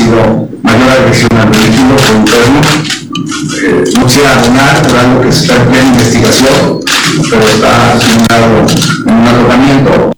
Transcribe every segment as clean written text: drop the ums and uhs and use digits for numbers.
sido mayor agresión al elegido por interno. No quisiera abonar por algo que se está en plena investigación, pero está asignado en un agrupamiento.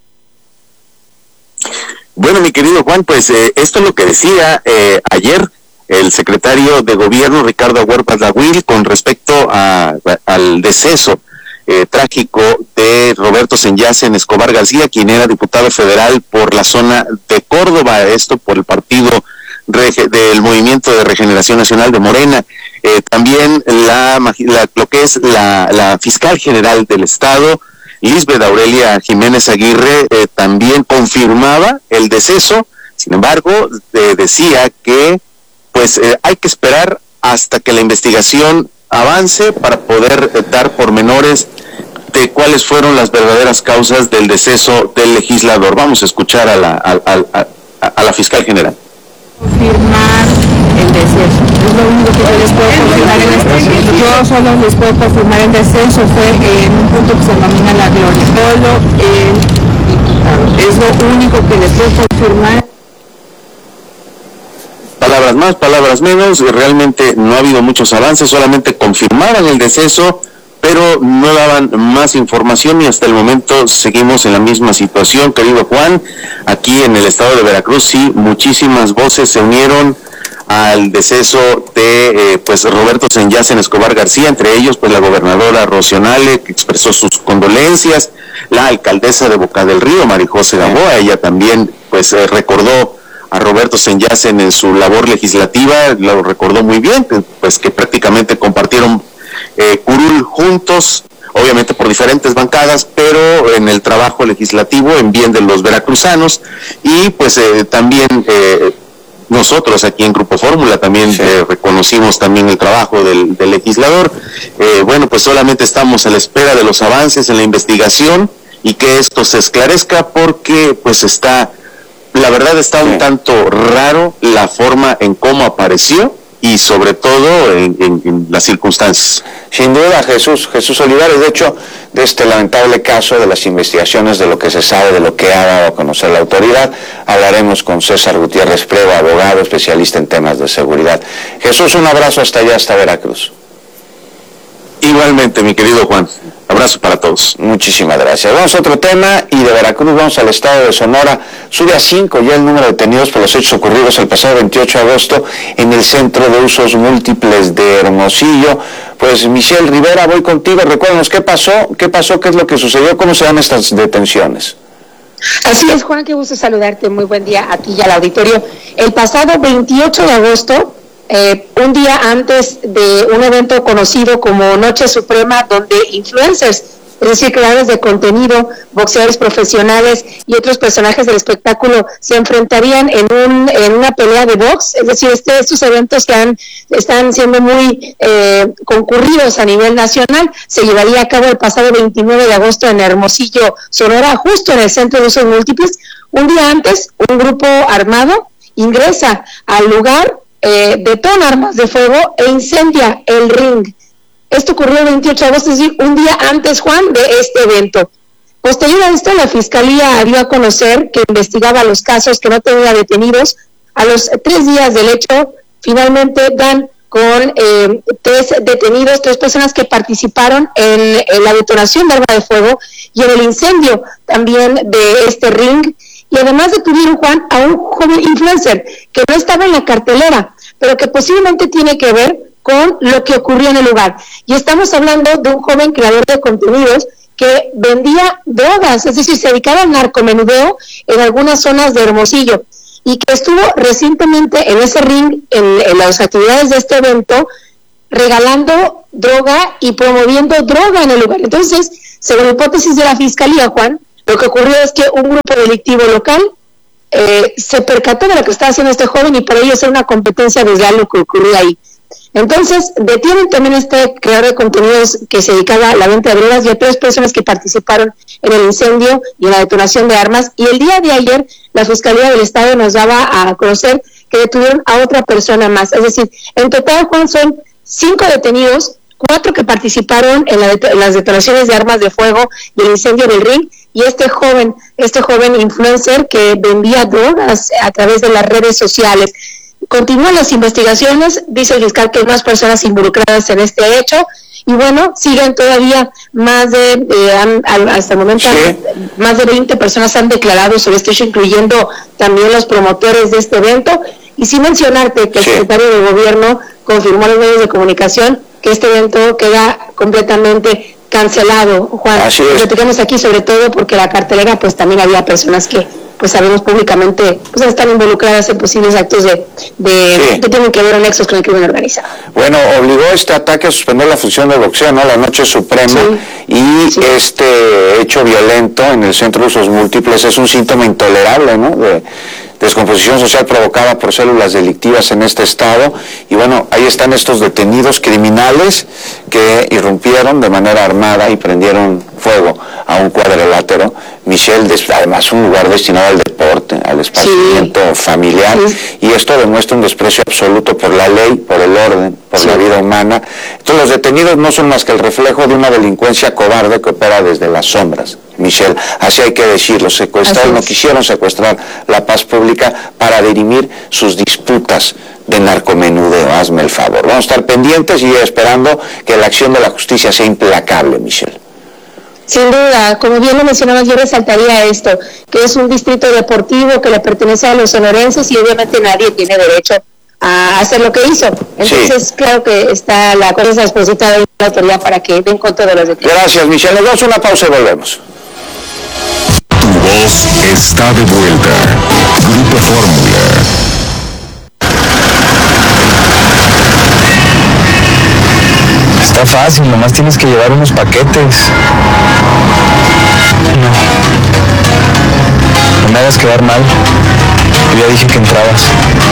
Bueno, mi querido Juan, pues esto es lo que decía ayer el secretario de Gobierno, Ricardo Agüero Patlahuil, con respecto al deceso trágico de Roberto Senyacen Escobar García, quien era diputado federal por la zona de Córdoba, esto por el partido del Movimiento de Regeneración Nacional de Morena. También lo que es la fiscal general del Estado, Lisbeth Aurelia Jiménez Aguirre, también confirmaba el deceso. Sin embargo, decía que pues hay que esperar hasta que la investigación avance para poder dar pormenores de cuáles fueron las verdaderas causas del deceso del legislador. Vamos a escuchar a la fiscal general. Confirmar el deceso, es lo único que yo les puedo confirmar en este momento. Yo solo les puedo confirmar el deceso, fue en un punto que se denomina La Gloria. Solo es lo único que les puedo confirmar. Palabras más, palabras menos, realmente no ha habido muchos avances, solamente confirmaron el deceso, pero no daban más información y hasta el momento seguimos en la misma situación, querido Juan. Aquí en el estado de Veracruz, sí, muchísimas voces se unieron al deceso de Roberto Senyacen Escobar García, entre ellos pues la gobernadora Rocío Nale, que expresó sus condolencias, la alcaldesa de Boca del Río, Marijose Gamboa, ella también pues recordó a Roberto Senyacen en su labor legislativa, lo recordó muy bien, pues que prácticamente compartieron curul juntos, obviamente por diferentes bancadas, pero en el trabajo legislativo en bien de los veracruzanos. Y pues también nosotros aquí en Grupo Fórmula también reconocimos también el trabajo del legislador. Bueno, pues solamente estamos a la espera de los avances en la investigación y que esto se esclarezca, porque pues la verdad está un tanto raro la forma en cómo apareció y sobre todo en las circunstancias. Sin duda, Jesús Olivares. De hecho, de este lamentable caso, de las investigaciones, de lo que se sabe, de lo que ha dado a conocer la autoridad, hablaremos con César Gutiérrez Prego, abogado, especialista en temas de seguridad. Jesús, un abrazo hasta allá, hasta Veracruz. Igualmente, mi querido Juan. Abrazo para todos. Muchísimas gracias. Vamos a otro tema y de Veracruz vamos al estado de Sonora. Sube a 5 ya el número de detenidos por los hechos ocurridos el pasado 28 de agosto en el Centro de Usos Múltiples de Hermosillo. Pues Michelle Rivera, voy contigo. Recuérdanos qué pasó, qué es lo que sucedió, cómo se dan estas detenciones. Así es, Juan, qué gusto saludarte. Muy buen día a ti y al auditorio. El pasado 28 de agosto, un día antes de un evento conocido como Noche Suprema, donde influencers, es decir, creadores de contenido, boxeadores profesionales y otros personajes del espectáculo se enfrentarían en una pelea de box, es decir, estos eventos que están siendo muy concurridos a nivel nacional, se llevaría a cabo el pasado 29 de agosto en Hermosillo, Sonora, justo en el Centro de Usos Múltiples. Un día antes, un grupo armado ingresa al lugar, detona armas de fuego e incendia el ring. Esto ocurrió el 28 de agosto, es decir, un día antes, Juan, de este evento. Posterior a esto, la Fiscalía dio a conocer que investigaba los casos, que no tenía detenidos. A los 3 días del hecho, finalmente dan con 3 detenidos, 3 personas que participaron en la detonación de arma de fuego y en el incendio también de este ring. Y además detuvieron, Juan, a un joven influencer que no estaba en la cartelera, pero que posiblemente tiene que ver con lo que ocurrió en el lugar. Y estamos hablando de un joven creador de contenidos que vendía drogas, es decir, se dedicaba al narcomenudeo en algunas zonas de Hermosillo, y que estuvo recientemente en ese ring, en las actividades de este evento, regalando droga y promoviendo droga en el lugar. Entonces, según la hipótesis de la Fiscalía, Juan, lo que ocurrió es que un grupo delictivo local se percató de lo que estaba haciendo este joven y para ellos era una competencia desleal lo que ocurrió ahí. Entonces, detienen también este creador de contenidos que se dedicaba a la venta de drogas y a 3 personas que participaron en el incendio y en la detonación de armas. Y el día de ayer, la Fiscalía del Estado nos daba a conocer que detuvieron a otra persona más. Es decir, en total, Juan, son 5 detenidos, 4 que participaron en las detonaciones de armas de fuego y el incendio del ring, y este joven influencer que vendía drogas a través de las redes sociales. continúan las investigaciones, dice el fiscal que hay más personas involucradas en este hecho, y bueno, siguen todavía más de, hasta el momento, más de 20 personas han declarado sobre este hecho, incluyendo también los promotores de este evento, y sin mencionarte que el secretario de Gobierno confirmó a los medios de comunicación que este evento queda completamente cancelado, Juan. Lo platicamos aquí sobre todo porque la cartelera, pues también había personas que, pues sabemos públicamente, pues están involucradas en posibles actos que tienen que ver nexos con el crimen organizado. Bueno, obligó este ataque a suspender la función de boxeo, ¿no? La Noche Suprema, este hecho violento en el Centro de Usos Múltiples es un síntoma intolerable, ¿no? De descomposición social provocada por células delictivas en este estado, y bueno, ahí están estos detenidos criminales que irrumpieron de manera armada y prendieron fuego a un cuadrilátero, Michelle, además un lugar destinado al deporte, al esparcimiento familiar, y esto demuestra un desprecio absoluto por la ley, por el orden, por la vida humana. Entonces los detenidos no son más que el reflejo de una delincuencia cobarde que opera desde las sombras, Michelle, así hay que decirlo. Secuestraron, no quisieron secuestrar la paz pública para dirimir sus disputas de narcomenudeo, hazme el favor. Vamos a estar pendientes y esperando que la acción de la justicia sea implacable, Michelle. Sin duda, como bien lo mencionabas, yo resaltaría esto, que es un distrito deportivo que le pertenece a los sonorenses y obviamente nadie tiene derecho a hacer lo que hizo. Entonces, claro que está la cosa dispositada de la autoridad para que den cuenta de los detalles. Gracias, Michelle. Nos damos una pausa y volvemos. Tu voz está de vuelta. Grupo Fórmula. Está fácil, nomás tienes que llevar unos paquetes. No me hagas quedar mal. Yo ya dije que entrabas.